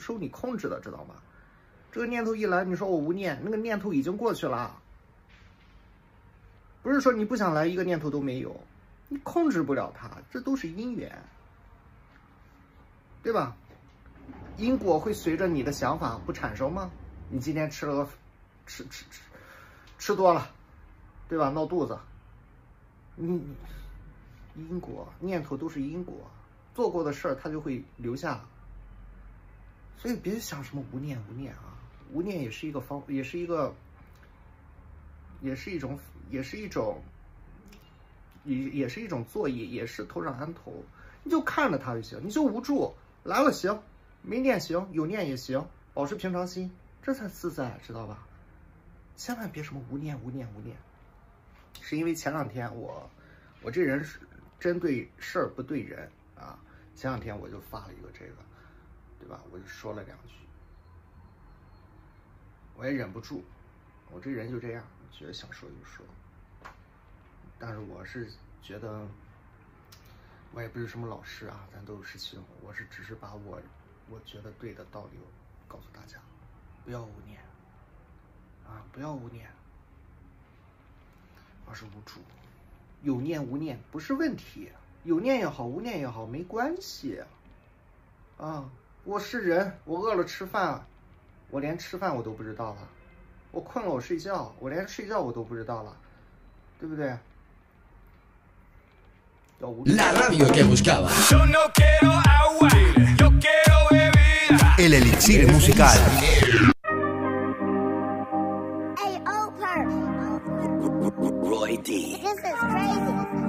受你控制的，知道吗？这个念头一来，你说我无念，那个念头已经过去了。不是说你不想来，一个念头都没有，你控制不了它，这都是因缘，对吧？因果会随着你的想法不产生吗？你今天吃多了，对吧？闹肚子，因果念头都是因果，做过的事儿它就会留下。所以别想什么无念啊，无念也是一个也是一种作业，也是头上安头。你就看着它就行，你就无助，来了行，没念行，有念也行，保持平常心，这才自在，知道吧？千万别什么无念。是因为前两天我这人是针对事儿不对人啊，前两天我就发了一个这个，对吧？我就说了2句，我也忍不住，我这人就这样，觉得想说就说。但是我是觉得，我也不是什么老师啊，咱都有事情，我是只是把我觉得对的道理告诉大家，不要无念啊，不要无念，而是无助。有念无念不是问题，有念也好，无念也好，没关系啊。我是人，我饿了吃饭，我连吃饭我都不知道了；我困了我睡觉，我连睡觉我都不知道了，对不对？La radio que buscaba. El elixir musical.